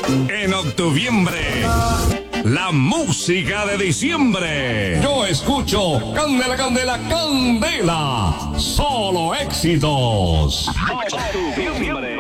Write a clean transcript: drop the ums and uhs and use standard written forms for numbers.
En octuviembre, la música de diciembre. Yo escucho Candela, Candela, Candela. Solo éxitos. Octuviembre.